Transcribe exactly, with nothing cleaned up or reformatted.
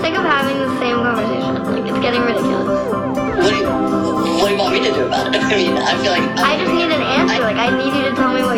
sick of having the same conversation. Like, it's getting ridiculous. What do you, what do you want me to do about it? I mean, I feel like... I just need an answer. Like, I need you to tell me what